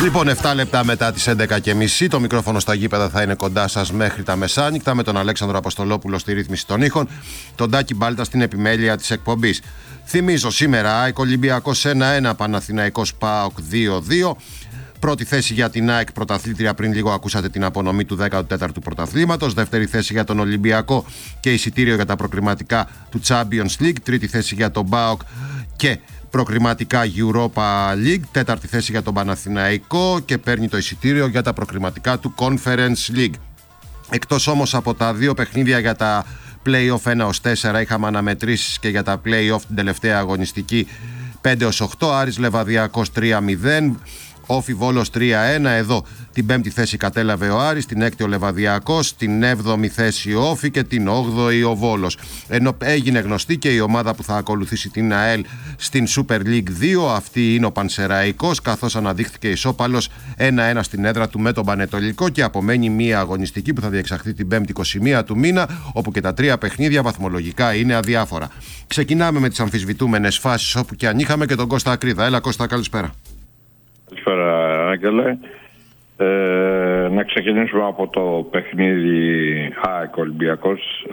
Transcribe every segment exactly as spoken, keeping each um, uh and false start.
Λοιπόν, εφτά λεπτά μετά τις έντεκα και μισή, το μικρόφωνο στα γήπεδα θα είναι κοντά σας μέχρι τα μεσάνυχτα, με τον Αλέξανδρο Αποστολόπουλο στη ρύθμιση των ήχων, τον Τάκη Μπάλτα στην επιμέλεια της εκπομπής. Θυμίζω σήμερα ΑΕΚ Ολυμπιακός ένα ένα, Παναθηναϊκός ΠΑΟΚ δύο δύο. Πρώτη θέση για την ΑΕΚ πρωταθλήτρια, πριν λίγο ακούσατε την απονομή του δέκατου τέταρτου πρωταθλήματος. Δεύτερη θέση για τον Ολυμπιακό και εισιτήριο για τα προκριματικά του Champions League. Τρίτη θέση για τον ΠΑΟΚ και προκριματικά Europa League. Τέταρτη θέση για τον Παναθηναϊκό και παίρνει το εισιτήριο για τα προκριματικά του Conference League. Εκτός όμως από τα δύο παιχνίδια για τα play-off ένα ως τέσσερα, είχαμε αναμετρήσεις και για τα play-off την τελευταία αγωνιστική πέντε ως οκτώ. Άρης Λεβαδιακός τρία μηδέν, Όφι Βόλος τρία ένα. Εδώ την πέμπτη θέση κατέλαβε ο Άρης, την έκτη ο Λεβαδιακός, την έβδομη θέση ο Όφι και την όγδοη ο Βόλος. Ενώ έγινε γνωστή και η ομάδα που θα ακολουθήσει την ΑΕΛ στην Super League δύο, αυτή είναι ο Πανσεραϊκός, καθώς αναδείχθηκε ισόπαλος ένα ένα στην έδρα του με τον Πανετολικό και απομένει μία αγωνιστική που θα διεξαχθεί την πέμπτη είκοσι μία του μήνα, όπου και τα τρία παιχνίδια βαθμολογικά είναι αδιάφορα. Ξεκινάμε με τις αμφισβητούμενες φάσεις, όπου και αν είχαμε και τον Κώστα Ακρίδα. Έλα Κώστα, καλησπέρα. Καλησπέρα Άγγελε. Ε, να ξεκινήσουμε από το παιχνίδι ΑΕΚ Ολυμπιακός.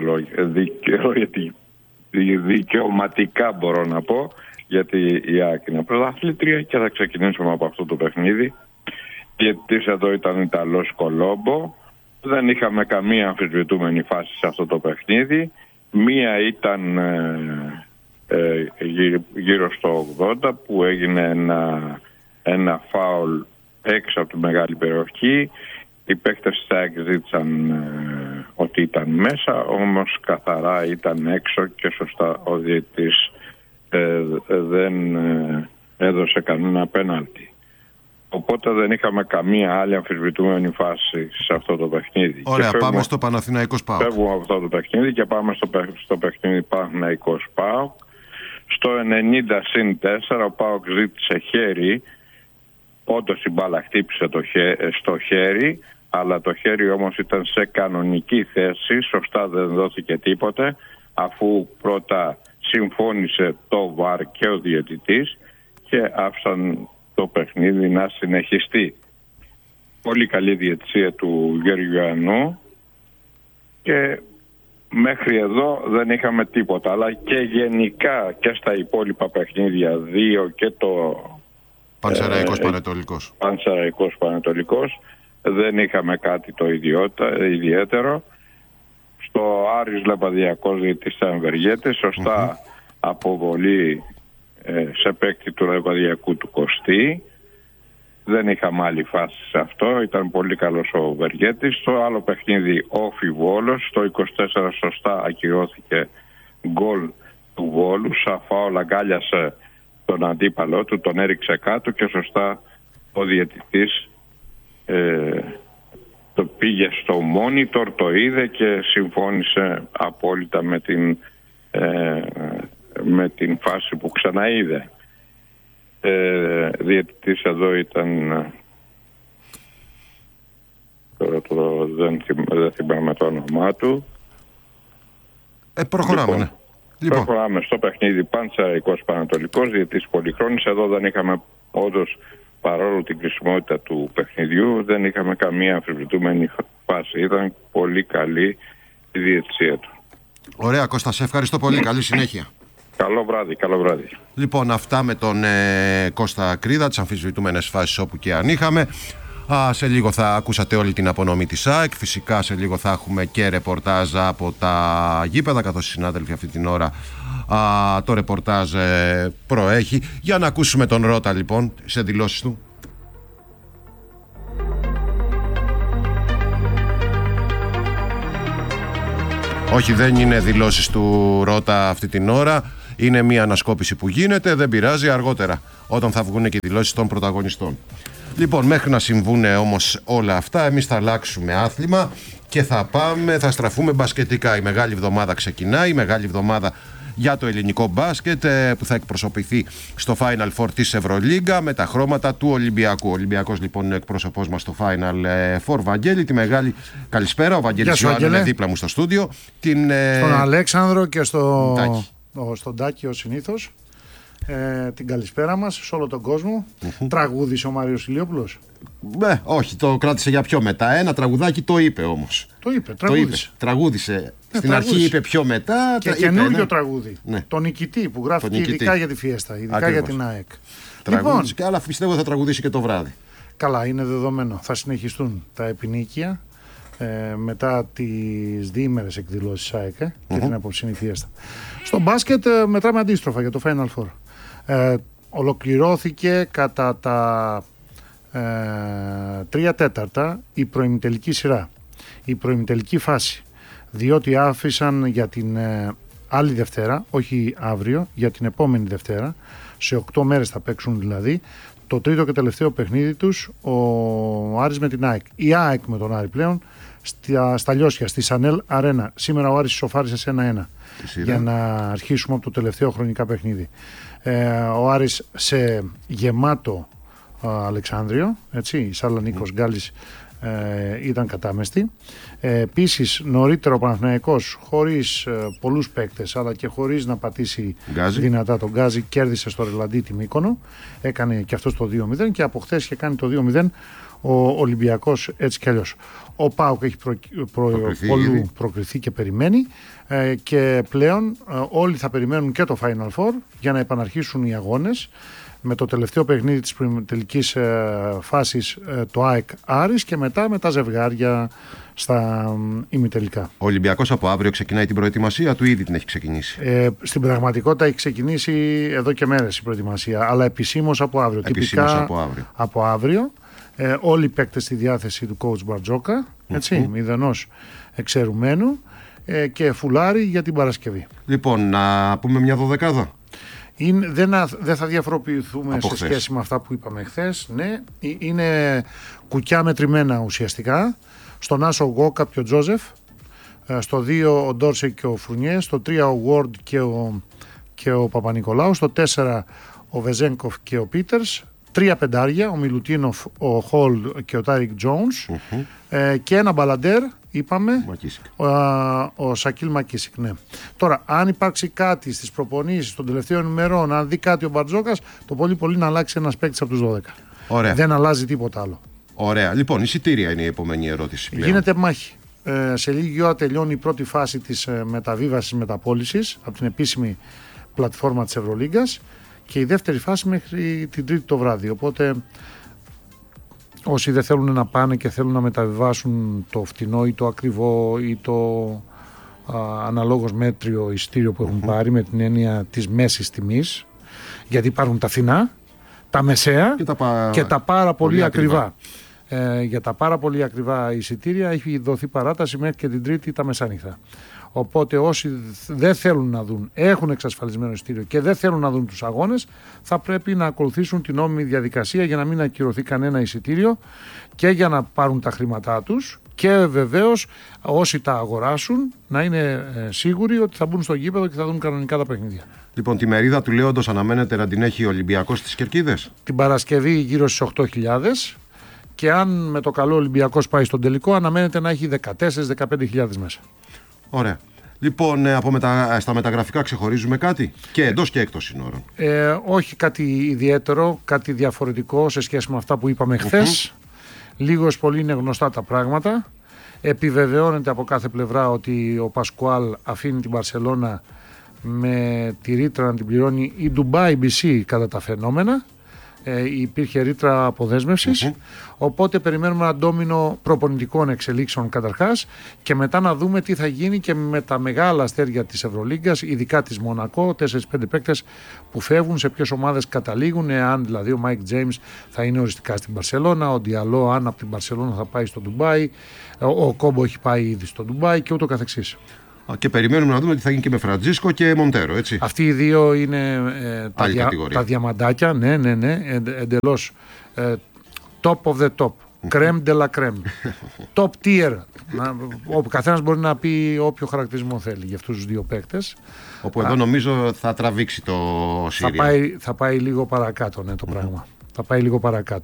Δικαιωματικά μπορώ να πω, γιατί η ΑΕΚ είναι πρωταθλήτρια, και θα ξεκινήσουμε από αυτό το παιχνίδι. Διαιτητής εδώ ήταν Ιταλός Κολόμπο. Δεν είχαμε καμία αμφισβητούμενη φάση σε αυτό το παιχνίδι. Μία ήταν ε, ε, γύρω στο ογδόντα που έγινε ένα ένα φάουλ έξω από τη μεγάλη περιοχή. Οι παίκτες της ΑΕΚ ζήτησαν ε, ότι ήταν μέσα, όμως καθαρά ήταν έξω και σωστά ο διαιτητής ε, δεν ε, έδωσε κανένα πέναλτι. Οπότε δεν είχαμε καμία άλλη αμφισβητούμενη φάση σε αυτό το παιχνίδι. Ωραία, φεύγουμε, πάμε στο Παναθηναϊκός ΠΑΟΚ. Φεύγουμε από αυτό το παιχνίδι και πάμε στο, στο παιχνίδι Παναθηναϊκός ΠΑΟΚ. Στο ενενήντα συν τέσσερα ο ΠΑΟΚ ζήτησε χέρι. Όντως η μπάλα χτύπησε το χέ, στο χέρι, αλλά το χέρι όμως ήταν σε κανονική θέση, σωστά δεν δόθηκε τίποτε, αφού πρώτα συμφώνησε το βαρ και ο διαιτητής και άφησαν το παιχνίδι να συνεχιστεί. Πολύ καλή διαιτησία του Γεωργιανού και μέχρι εδώ δεν είχαμε τίποτα, αλλά και γενικά και στα υπόλοιπα παιχνίδια δύο και το Πανσεραϊκός ε, Πανετολικός. Πανσεραϊκός Πανετολικός. Δεν είχαμε κάτι το ιδιώτα, ιδιαίτερο. Στο Άρης Λεβαδιακός διαιτητής ήταν Βεργέτης. Σωστά mm-hmm. αποβολή ε, σε παίκτη του Λεβαδιακού του Κωστή. Δεν είχαμε άλλη φάση σε αυτό. Ήταν πολύ καλός ο Βεργέτης. Στο άλλο παιχνίδι Όφι Βόλος. Στο είκοσι τέσσερα σωστά ακυρώθηκε γκολ του Βόλου. Σαφάουλ αγκάλιασε τον αντίπαλό του, τον έριξε κάτω και σωστά ο διαιτητής ε, το πήγε στο monitor, το είδε και συμφώνησε απόλυτα με την, ε, με την φάση που ξαναείδε. Ε, διαιτητής εδώ ήταν, τώρα το, δεν, δεν θυμάμαι το όνομά του. Ε, προχωράμε, λοιπόν, ναι. Λοιπόν. Προχωράμε στο παιχνίδι Πανσεραϊκός Πανατολικός, διαιτητής πολυχρόνης. Εδώ δεν είχαμε, όντως, παρόλο την κρισιμότητα του παιχνιδιού, δεν είχαμε καμία αμφισβητούμενη φάση. Ήταν πολύ καλή η διαιτησία του. Ωραία Κώστα, σε ευχαριστώ πολύ. Καλή συνέχεια. Καλό βράδυ, καλό βράδυ. Λοιπόν, αυτά με τον ε, Κώστα Κρίδα, τις αμφισβητούμενες φάσεις όπου και αν είχαμε. Α, σε λίγο θα ακούσατε όλη την απονομή της ΑΕΚ. Φυσικά σε λίγο θα έχουμε και ρεπορτάζ από τα γήπεδα, καθώς οι συνάδελφοι αυτή την ώρα α, το ρεπορτάζ ε, προέχει. Για να ακούσουμε τον Ρώτα λοιπόν σε δηλώσεις του. Όχι, δεν είναι δηλώσεις του Ρώτα αυτή την ώρα. Είναι μια ανασκόπηση που γίνεται, δεν πειράζει, αργότερα όταν θα βγουν και οι δηλώσεις των πρωταγωνιστών. Λοιπόν, μέχρι να συμβούν όμως όλα αυτά, εμείς θα αλλάξουμε άθλημα και θα πάμε, θα στραφούμε μπασκετικά. Η μεγάλη εβδομάδα ξεκινάει, η μεγάλη εβδομάδα για το ελληνικό μπάσκετ που θα εκπροσωπηθεί στο Final Four της Ευρωλίγκα με τα χρώματα του Ολυμπιακού. Ο Ολυμπιακός λοιπόν είναι εκπρόσωπός μας στο Final Four. Βαγγέλη, τη μεγάλη καλησπέρα. Ο Βαγγέλης Ιωάννου είναι δίπλα μου στο στούντιο. Την, στον Αλέξανδρο και στο... Τάκη. Ο, στον Τάκη ο συνήθως. ε, την καλησπέρα μας σε όλο τον κόσμο. Mm-hmm. Τραγούδισε ο Μάριος Ηλιόπουλος? Ναι, όχι, το κράτησε για πιο μετά. Ένα τραγουδάκι το είπε όμως. Το είπε, τραγούδισε. Το είπε, τραγούδισε. Ναι, τραγούδισε. Στην αρχή είπε πιο μετά. Και καινούριο ναι. τραγούδι. Ναι. Το Νικητή που γράφει ειδικά για τη Φιέστα, ειδικά Ακριβώς. για την ΑΕΚ. Τραγούδισε, λοιπόν, αλλά πιστεύω θα τραγουδήσει και το βράδυ. Καλά, είναι δεδομένο. Θα συνεχιστούν τα επινίκια ε, μετά τις διήμερες εκδηλώσεις ΑΕΚ ε, mm-hmm. και την απόψινή Φιέστα. Στο μπάσκετ ε, μετράμε αντίστροφα για το Final Four. Ε, ολοκληρώθηκε κατά τα ε, τρία τέταρτα η προημιτελική σειρά, η προημιτελική φάση, διότι άφησαν για την ε, άλλη Δευτέρα, όχι αύριο, για την επόμενη Δευτέρα, σε οκτώ μέρες θα παίξουν δηλαδή, το τρίτο και τελευταίο παιχνίδι τους, ο Άρης με την ΑΕΚ. Η ΑΕΚ με τον Άρη πλέον, στα, στα Λιώσια, στη Σανέλ Αρένα. Σήμερα ο Άρης ισοφάρισε σε ένα ένα για να αρχίσουμε από το τελευταίο χρονικά παιχνίδι. Ε, ο Άρης σε γεμάτο α, Αλεξάνδριο, έτσι, η Σάλα Νίκος mm. Γκάλης ε, ήταν κατάμεστη. Ε, επίσης νωρίτερα ο Παναθηναϊκός, χωρίς ε, πολλούς παίκτες αλλά και χωρίς να πατήσει Γκάζι. δυνατά τον Γκάζι, κέρδισε στο Ρελαντί τη Μύκονο, έκανε και αυτό το δύο μηδέν και από χθες είχε κάνει το δύο μηδέν ο Ολυμπιακός έτσι κι αλλιώς. Ο ΠΑΟΚ έχει προ, προ, προκριθεί, πολλού προκριθεί και περιμένει ε, και πλέον ε, όλοι θα περιμένουν και το Final Four για να επαναρχίσουν οι αγώνες με το τελευταίο παιχνίδι της τελικής ε, φάσης ε, το ΑΕΚ Άρης και μετά με τα ζευγάρια στα ε, ημιτελικά. Ο Ολυμπιακός από αύριο ξεκινάει την προετοιμασία του, ήδη την έχει ξεκινήσει? Ε, στην πραγματικότητα έχει ξεκινήσει εδώ και μέρες η προετοιμασία, αλλά επισήμως από αύριο. Επισήμως Τυπικά από αύριο. Από αύριο. Ε, όλοι οι παίκτες στη διάθεση του coach Μπαρτζόκα, έτσι, mm-hmm. μηδενός εξαιρουμένου ε, και φουλάρι για την Παρασκευή. Λοιπόν, να πούμε μια δωδεκάδα. Είναι, δεν, δεν θα διαφοροποιηθούμε από σε χθες. Σχέση με αυτά που είπαμε χθες. Ναι, είναι κουκιά μετρημένα ουσιαστικά. Στον Άσο ο Γκόκα και ο Τζόζεφ, στο δύο ο Ντόρσε και ο Φρουνιέ, στο τρία ο Γουόρντ και ο, και ο Παπα-Νικολάου, στο τέσσερα ο Βεζένκοφ και ο Πίτερς, τρία πεντάρια, ο Μιλουτίνοφ, ο Χολ και ο Τάρικ Τζόουνς mm-hmm. ε, και ένα μπαλαντέρ, είπαμε, ο, ο Σακίλ Μακίσικ. Ναι. Τώρα, αν υπάρξει κάτι στις προπονήσεις των τελευταίων ημερών, αν δει κάτι ο Μπαρτζόκας, το πολύ πολύ να αλλάξει ένας παίκτης από τους δώδεκα. Ωραία. Δεν αλλάζει τίποτα άλλο. Ωραία. Λοιπόν, εισιτήρια είναι η επόμενη ερώτηση πλέον. Γίνεται μάχη. Ε, σε λίγη ώρα τελειώνει η πρώτη φάση της ε, μεταβίβασης μεταπώλησης από την επίσημη πλατφόρμα της Ευρωλίγκας και η δεύτερη φάση μέχρι την Τρίτη το βράδυ. Οπότε όσοι δεν θέλουν να πάνε και θέλουν να μεταβιβάσουν το φτηνό ή το ακριβό ή το α, αναλόγως μέτριο εισιτήριο που έχουν mm-hmm. πάρει, με την έννοια της μέσης τιμής, γιατί υπάρχουν τα φθηνά, τα μεσαία και τα, πα... και τα πάρα πολύ, πολύ ακριβά. ακριβά. Ε, για τα πάρα πολύ ακριβά εισιτήρια έχει δοθεί παράταση μέχρι και την Τρίτη τα μεσάνυχτα. Οπότε όσοι δεν θέλουν να δουν, έχουν εξασφαλισμένο εισιτήριο και δεν θέλουν να δουν τους αγώνες, θα πρέπει να ακολουθήσουν την νόμιμη διαδικασία για να μην ακυρωθεί κανένα εισιτήριο και για να πάρουν τα χρήματά τους και βεβαίως όσοι τα αγοράσουν να είναι σίγουροι ότι θα μπουν στο γήπεδο και θα δουν κανονικά τα παιχνίδια. Λοιπόν, τη μερίδα του Λέοντος αναμένεται να την έχει ο Ολυμπιακός στις Κερκίδες? Την Παρασκευή γύρω στις οκτώ χιλιάδες. Και αν με το καλό Ολυμπιακός πάει στον τελικό, αναμένεται να έχει δεκατέσσερις με δεκαπέντε χιλιάδες μέσα. Ωραία. Λοιπόν, από μετα... στα μεταγραφικά ξεχωρίζουμε κάτι και εντός και εκτός συνόρων? Ε, όχι κάτι ιδιαίτερο, κάτι διαφορετικό σε σχέση με αυτά που είπαμε χθες. Mm-hmm. Λίγος πολύ είναι γνωστά τα πράγματα. Επιβεβαιώνεται από κάθε πλευρά ότι ο Πασκουάλ αφήνει την Μπαρσελόνα με τη ρήτρα να την πληρώνει η Dubai μπι σι κατά τα φαινόμενα. Ε, υπήρχε ρήτρα αποδέσμευσης, mm-hmm. οπότε περιμένουμε ένα ντόμινο προπονητικών εξελίξεων καταρχάς και μετά να δούμε τι θα γίνει και με τα μεγάλα αστέρια της Ευρωλίγκας, ειδικά της Μονακό, τέσσερις πέντε παίκτες που φεύγουν, σε ποιες ομάδες καταλήγουν, εάν δηλαδή ο Μάικ Τζέιμς θα είναι οριστικά στην Μπαρσελόνα, ο Διαλό αν από την Μπαρσελόνα θα πάει στο Ντουμπάι, ο, ο Κόμπο έχει πάει ήδη στο Ντουμπάι και ούτω καθεξής. Και περιμένουμε να δούμε τι θα γίνει και με Φραντζίσκο και Μοντέρο, έτσι. Αυτοί οι δύο είναι ε, τα, δια, τα διαμαντάκια, ναι, ναι, ναι, εντελώς ε, top of the top, crème de la crème, top tier. Να, ο καθένας μπορεί να πει όποιο χαρακτηρισμό θέλει για αυτούς τους δύο παίκτες. Όπου εδώ νομίζω θα τραβήξει το Σύρια. Θα πάει, θα πάει λίγο παρακάτω, ναι, το mm-hmm. πράγμα. Θα πάει λίγο παρακάτω.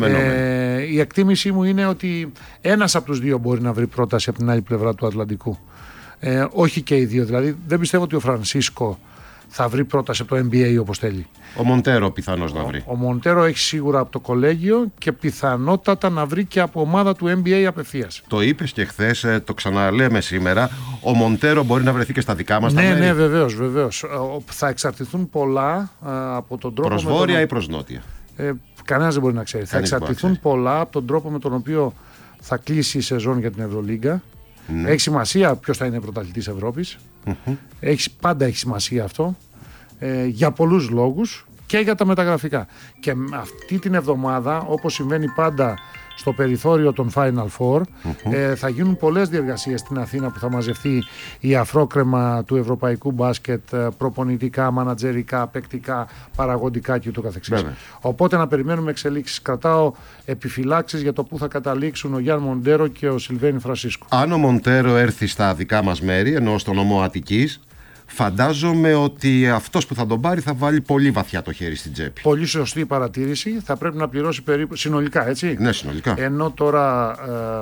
Ε, η εκτίμησή μου είναι ότι ένας από τους δύο μπορεί να βρει πρόταση από την άλλη πλευρά του Ατλαντικού. Ε, όχι και οι δύο. Δηλαδή δεν πιστεύω ότι ο Φρανσίσκο θα βρει πρόταση από το N B A όπως θέλει. Ο Μοντέρο πιθανώς να βρει. Ο, ο Μοντέρο έχει σίγουρα από το κολέγιο και πιθανότατα να βρει και από ομάδα του N B A απευθείας. Το είπες και χθες, το ξαναλέμε σήμερα. Ο Μοντέρο μπορεί να βρεθεί και στα δικά μας ναι, τα μέρη. Ναι, βεβαίως, βεβαίως. Θα εξαρτηθούν πολλά α, από τον τρόπο. Προς βόρεια τον... ή προς νότια. Ε, κανένας δεν μπορεί να ξέρει. Κανείς θα εξαρτηθούν πολλά από τον τρόπο με τον οποίο θα κλείσει η σεζόν για την Ευρωλίγκα. Ναι. Έχει σημασία ποιος θα είναι πρωταθλητής Ευρώπης. Mm-hmm. Έχει, πάντα έχει σημασία αυτό. Ε, για πολλούς λόγους και για τα μεταγραφικά. Και αυτή την εβδομάδα, όπως συμβαίνει πάντα στο περιθώριο των Final Four, mm-hmm. ε, θα γίνουν πολλές διεργασίες στην Αθήνα που θα μαζευτεί η αφρόκρεμα του ευρωπαϊκού μπάσκετ, προπονητικά, μανατζερικά, παικτικά, παραγωγικά και ούτω καθεξής. Βέβαια. Οπότε να περιμένουμε εξελίξεις. Κρατάω επιφυλάξεις για το που θα καταλήξουν ο Γιάννη Μοντέρο και ο Σιλβένι Φρανσίσκο. Αν ο Μοντέρο έρθει στα δικά μας μέρη, ενώ στον ομό Αττικής, φαντάζομαι ότι αυτός που θα τον πάρει θα βάλει πολύ βαθιά το χέρι στην τσέπη. Πολύ σωστή παρατήρηση. Θα πρέπει να πληρώσει περίπου συνολικά, έτσι. Ναι, συνολικά. Ενώ τώρα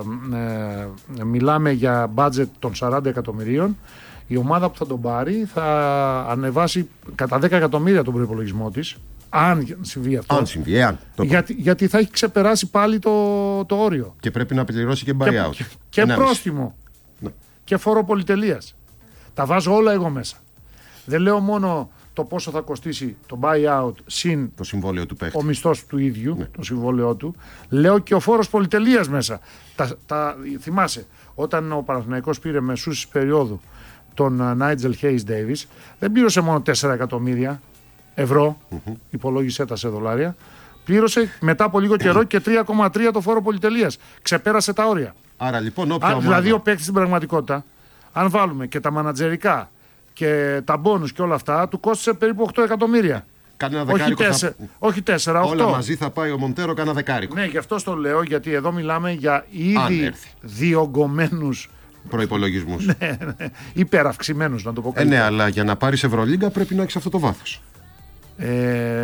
ε, ε, μιλάμε για μπάτζετ των σαράντα εκατομμυρίων, η ομάδα που θα τον πάρει θα ανεβάσει κατά δέκα εκατομμύρια τον προϋπολογισμό της. Αν συμβεί αυτό. Αν συμβεί, αν. Γιατί, γιατί θα έχει ξεπεράσει πάλι το, το όριο. Και πρέπει να πληρώσει και buyout. Και, και, και πρόστιμο. Ναι. Και φόρο πολυτελείας. Τα βάζω όλα εγώ μέσα. Δεν λέω μόνο το πόσο θα κοστίσει το buyout συν το συμβόλαιο του παίχτη, ο μισθός του ίδιου, ναι. το συμβόλαιό του. Λέω και ο φόρος πολυτελείας μέσα. Τα, τα, θυμάσαι, όταν ο Παναθηναϊκός πήρε μεσούσης περίοδου τον Nigel Hayes Davis, δεν πλήρωσε μόνο τέσσερα εκατομμύρια ευρώ, mm-hmm. υπολόγισε τα σε δολάρια, πλήρωσε μετά από λίγο καιρό και τρία κόμμα τρία το φόρο πολυτελείας. Ξεπέρασε τα όρια. Άρα λοιπόν όποια ομάδα... Δηλαδή ο παίκτης στην πραγματικότητα, αν βάλουμε και τα μανατζερικά και τα μπόνους και όλα αυτά, του κόστησε περίπου οκτώ εκατομμύρια. Κάνα δεκάρικο. Όχι, θα... όχι τέσσερα, οκτώ. Όλα μαζί θα πάει ο Μοντέρο κάνα δεκάρικο. Ναι, γι' αυτό το λέω, γιατί εδώ μιλάμε για ήδη διωγγωμένους προϋπολογισμούς. ναι, ναι, υπεραυξημένους, να το πω καλύτερα. Ε, ναι, αλλά για να πάρεις Ευρωλίγκα πρέπει να έχεις αυτό το βάθος. Ε,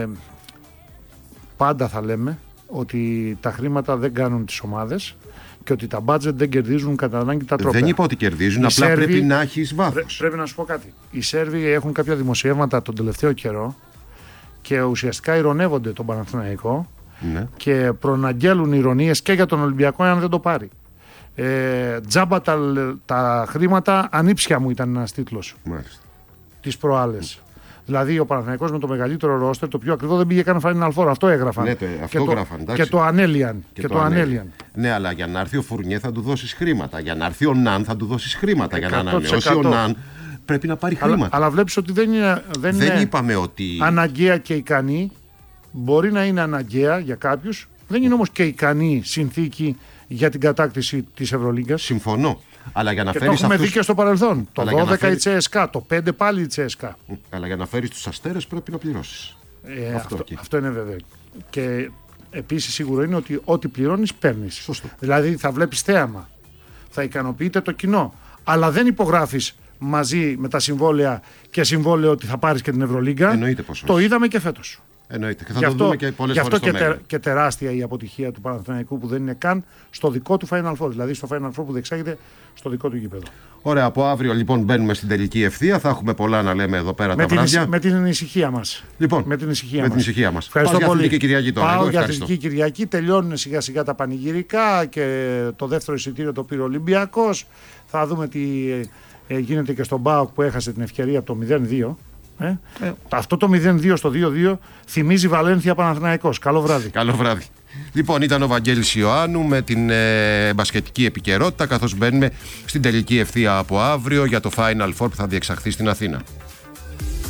πάντα θα λέμε ότι τα χρήματα δεν κάνουν τις ομάδες και ότι τα budget δεν κερδίζουν κατά ανάγκη τα τρόπια. Δεν είπα ότι κερδίζουν, οι απλά Σέρβοι, πρέπει να έχεις βάθος. Πρέ, πρέπει να σου πω κάτι. Οι Σέρβοι έχουν κάποια δημοσιεύματα τον τελευταίο καιρό και ουσιαστικά ειρωνεύονται τον Παναθηναϊκό, ναι. και προαναγγέλουν ειρωνίες και για τον Ολυμπιακό αν δεν το πάρει. Ε, τζάμπα τα, τα χρήματα, ανήψια μου ήταν ένας τίτλος τις προάλλες. Δηλαδή ο Παναθηναϊκός με το μεγαλύτερο ρόστερ, το πιο ακριβό, δεν πήγε καν Final Four. Αυτό έγραφαν. Ναι, το, αυτό και, γράφαν, το, και το ανέλυαν. Και, και το, το ανέλυαν. Ναι, αλλά για να έρθει ο Φουρνιέ θα του δώσεις χρήματα. Για να έρθει ο Ναν θα του δώσεις χρήματα. Για να ανανεώσει ο Ναν πρέπει να πάρει χρήματα. Αλλά, αλλά βλέπεις ότι δεν είναι, δεν δεν είναι είπαμε ότι... αναγκαία και ικανή. Μπορεί να είναι αναγκαία για κάποιους. Δεν είναι όμως και ικανή συνθήκη για την κατάκτηση της Ευρωλίγκας. Συμφωνώ. Αλλά για να και φέρεις το έχουμε αυτούς... δει και στο παρελθόν. Το δώδεκα φέρει... η Τσέσκα, το πέντε πάλι η Τσέσκα. Αλλά για να φέρεις τους αστέρες πρέπει να πληρώσεις. Ε, αυτό, αυτό, αυτό είναι βέβαιο. Και επίσης σίγουρο είναι ότι ό,τι πληρώνεις παίρνεις. Σωστό. Δηλαδή θα βλέπεις θέαμα. Θα ικανοποιείται το κοινό. Αλλά δεν υπογράφεις μαζί με τα συμβόλαια και συμβόλαιο ότι θα πάρεις και την Ευρωλίγκα. Εννοείται πως. Το είδαμε και φέτος. Εννοείται. Και θα γι' αυτό, το δούμε και πολλές φορές στο μέλλον. Και τεράστια η αποτυχία του Παναθηναϊκού που δεν είναι καν στο δικό του Final Four. Δηλαδή στο Final Four που διεξάγεται στο δικό του γήπεδο. Ωραία. Από αύριο λοιπόν μπαίνουμε στην τελική ευθεία. Θα έχουμε πολλά να λέμε εδώ πέρα με τα βράδια. Με την ησυχία μας. Λοιπόν, με την ησυχία μας. Ησυχία μας. Ευχαριστώ Πάω πολύ. Για Κυριακή τώρα. Πάω για Αθλητική Κυριακή. Τελειώνουν σιγά σιγά τα πανηγυρικά και το δεύτερο εισιτήριο το πήρε ο Ολυμπιακός. Θα δούμε τι γίνεται και στον ΠΑΟΚ που έχασε την ευκαιρία από το μηδέν δύο. Ε? Ε. Αυτό το μηδέν δύο στο δύο δύο θυμίζει Βαλένθια Παναθηναϊκός. Καλό βράδυ. Καλό βράδυ. Λοιπόν, ήταν ο Βαγγέλης Ιωάννου με την ε, μπασκετική επικαιρότητα, καθώς μπαίνουμε στην τελική ευθεία από αύριο για το Final Four που θα διεξαχθεί στην Αθήνα.